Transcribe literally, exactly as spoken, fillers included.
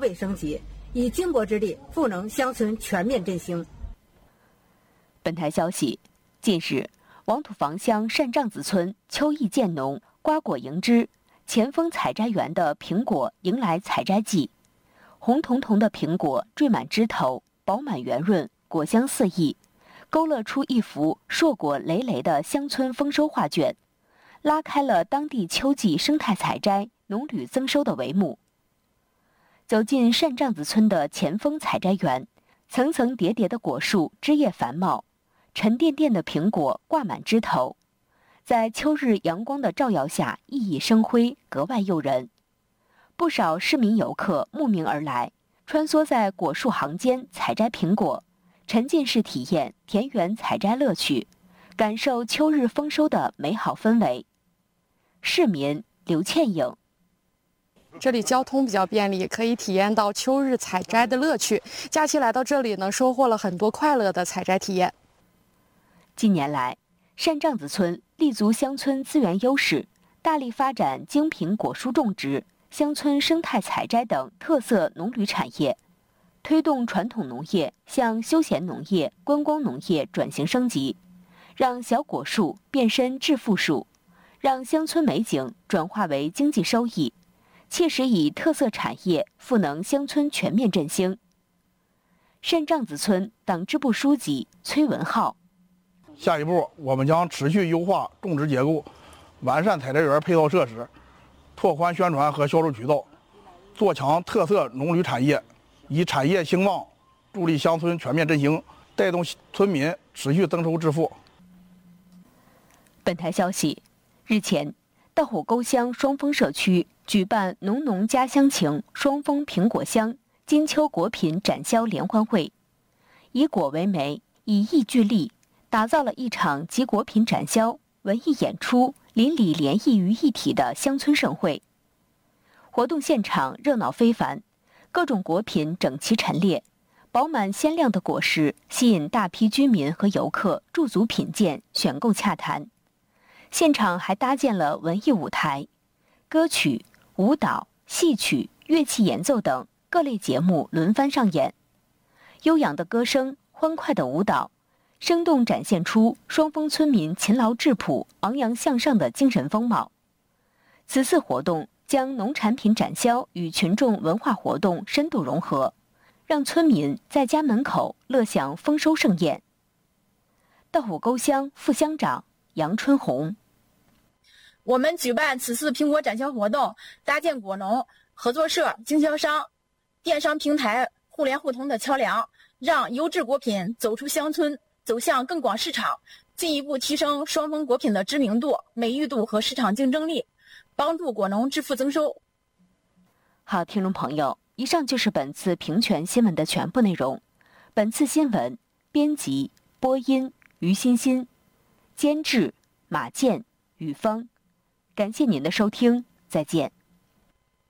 倍升级，以巾帼之力赋能乡村全面振兴。 本台消息，近日，王土房乡单帐子村秋意渐浓，瓜果迎枝，前锋采摘园的苹果迎来采摘季，红彤彤的苹果缀满枝头，饱满圆润，果香四溢，勾勒出一幅硕果累累的乡村丰收画卷，拉开了当地秋季生态采摘、农旅增收的帷幕。走进单帐子村的前锋采摘园，层层叠叠的果树枝叶繁茂，沉甸甸的苹果挂满枝头，在秋日阳光的照耀下熠熠生辉，格外诱人。不少市民游客慕名而来，穿梭在果树行间采摘苹果，沉浸式体验田园采摘乐趣，感受秋日丰收的美好氛围。市民刘倩颖。 这里交通比较便利，可以体验到秋日采摘的乐趣。假期来到这里呢，收获了很多快乐的采摘体验。 近年来，单帐子村立足乡村资源优势，大力发展精品果蔬种植、乡村生态采摘等特色农旅产业，推动传统农业向休闲农业、观光农业转型升级，让小果树变身致富树，让乡村美景转化为经济收益，切实以特色产业赋能乡村全面振兴。单帐子村党支部书记崔文浩。 下一步，我们将持续优化种植结构，完善采摘园配套设施，拓宽宣传和销售渠道，做强特色农旅产业，以产业兴旺助力乡村全面振兴，带动村民持续增收致富。 本台消息，日前，道虎沟乡双峰社区举办“浓浓家乡情”双峰苹果乡金秋果品展销联欢会，以果为媒，以艺聚力，打造了一场集果品展销、文艺演出、邻里联谊于一体的乡村盛会。活动现场热闹非凡，各种果品整齐陈列，饱满鲜亮的果实吸引大批居民和游客驻足品鉴、选购洽谈。现场还搭建了文艺舞台，歌曲、舞蹈、戏曲、乐器演奏等各类节目轮番上演。悠扬的歌声，欢快的舞蹈，生动展现出双峰村民勤劳质朴、昂扬向上的精神风貌。此次活动将农产品展销与群众文化活动深度融合，让村民在家门口乐享丰收盛宴。道虎沟乡副乡长杨春红。 我们举办此次苹果展销活动，搭建果农、合作社、经销商、电商平台互联互通的桥梁，让优质果品走出乡村，走向更广市场，进一步提升双峰果品的知名度、美誉度和市场竞争力，帮助果农致富增收。 好，听众朋友，以上就是本次平权新闻的全部内容。本次新闻编辑、播音于欣欣，监制马健、雨峰。感谢您的收听，再见。